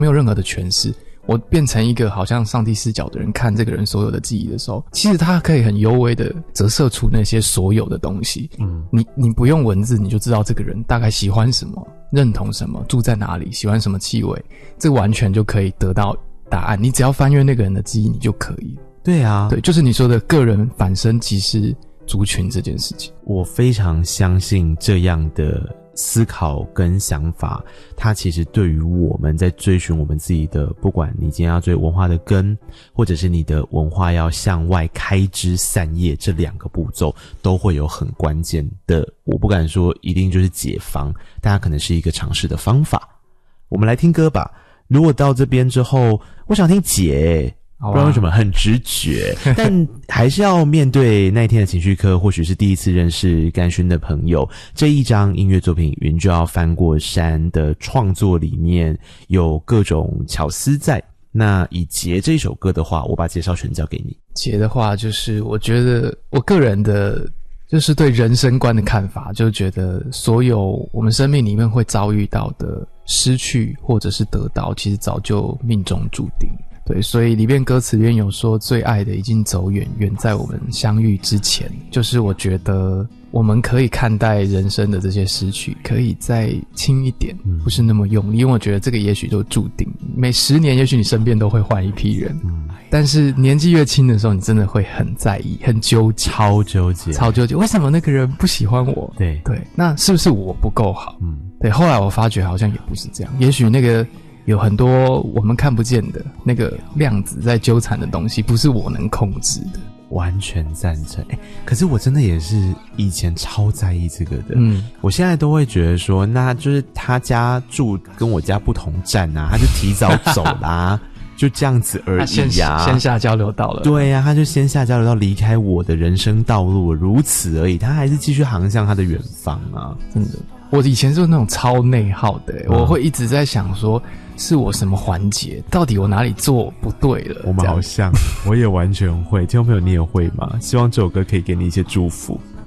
没有任何的诠释。我变成一个好像上帝视角的人看这个人所有的记忆的时候，其实他可以很幽微的折射出那些所有的东西。你不用文字你就知道这个人大概喜欢什么，认同什么，住在哪里，喜欢什么气味，这个完全就可以得到答案。你只要翻阅那个人的记忆你就可以。 对啊， 对，就是你说的个人反身即是族群这件事情。 我非常相信这样的思考跟想法，它其实对于我们在追寻我们自己的，不管你今天要追文化的根，或者是你的文化要向外开枝散叶，这两个步骤都会有很关键的，我不敢说一定就是解方，但它可能是一个尝试的方法。我们来听歌吧。如果到这边之后，我想听姐不知道为什么很直觉，但还是要面对那一天的情绪课，或许是第一次认识甘勋的朋友，这一张音乐作品《云就要翻过山》的创作里面有各种巧思在。那以杰这一首歌的话，我把介绍权交给你。 杰的话就是我觉得我个人的就是对人生观的看法，就觉得所有我们生命里面会遭遇到的失去或者是得到，其实早就命中注定。对，所以里面歌词里面有说最爱的已经走远，远在我们相遇之前。就是我觉得我们可以看待人生的这些失去可以再轻一点，不是那么用力，因为我觉得这个也许都注定每10年也许你身边都会换一批人，但是年纪越轻的时候你真的会很在意，很纠结， 超纠结为什么那个人不喜欢我。对，那是不是我不够好。对，后来我发觉好像也不是这样，也许那个有很多我们看不见的那个量子在纠缠的东西不是我能控制的。 完全赞成。可是我真的也是以前超在意这个的。我现在都会觉得说，那就是他家住跟我家不同站啊，他就提早走啦就这样子而已啊， 先下交流道了。 对啊，他就先下交流道离开我的人生道路，如此而已，他还是继续航向他的远方啊。 真的，我以前就是那种超内耗的，我会一直在想说是我什么环节到底我哪里做不对了。 我们好像我也完全会。听众朋友你也会吗？希望这首歌可以给你一些祝福。